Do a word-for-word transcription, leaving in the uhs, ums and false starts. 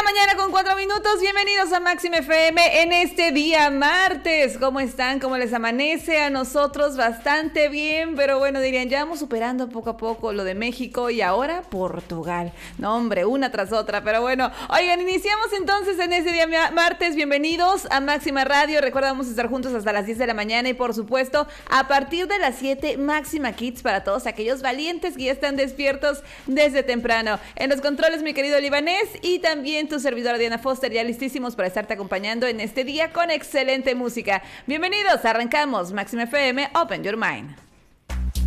la mañana con cuatro minutos, bienvenidos a Máxima F M en este día martes. ¿Cómo están? ¿Cómo les amanece? A nosotros bastante bien, pero bueno, dirían, ya vamos superando poco a poco lo de México y ahora Portugal. No, hombre, una tras otra, pero bueno. Oigan, iniciamos entonces en este día martes. Bienvenidos a Máxima Radio. Recuerda, vamos a estar juntos hasta las diez de la mañana y por supuesto, a partir de las siete, Máxima Kids para todos aquellos valientes que ya están despiertos desde temprano. En los controles, mi querido libanés, y también tu servidora Diana Foster, ya listísimos para estarte acompañando en este día con excelente música. Bienvenidos, arrancamos Máxima F M, Open Your Mind.